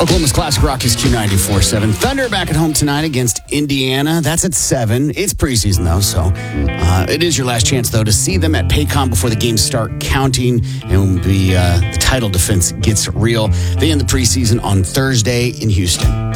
Oklahoma's Classic Rock is Q94.7. Thunder back at home tonight against Indiana. That's at 7. It's preseason, though, so it is your last chance, though, to see them at Paycom before the games start counting and the title defense gets real. They end the preseason on Thursday in Houston.